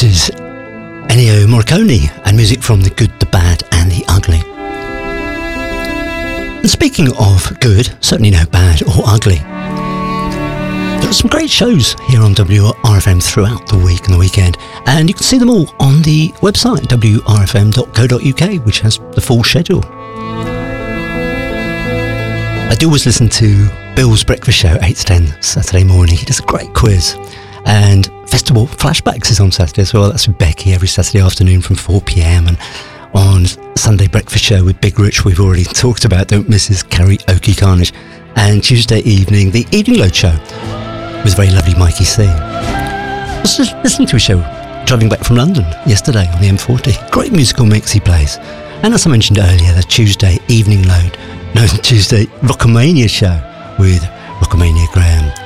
is Ennio Morricone and music from The Good, the Bad and the Ugly. And speaking of good, certainly no bad or ugly, there are some great shows here on WRFM throughout the week and the weekend, and you can see them all on the website wrfm.co.uk, which has the full schedule. I do always listen to Bill's Breakfast Show 8 to 10 Saturday morning. He does a great quiz, and Festival Flashbacks is on Saturday as well. That's with Becky every Saturday afternoon from 4 p.m. and on Sunday Breakfast Show with Big Rich, we've already talked about, don't miss his karaoke carnage. And Tuesday evening, the Evening Load Show with very lovely Mikey C. I was just listening to a show driving back from London yesterday on the M40. Great musical mix he plays. And as I mentioned earlier, the Tuesday Evening Load, no, Tuesday Rockamania Show with Rockamania Graham.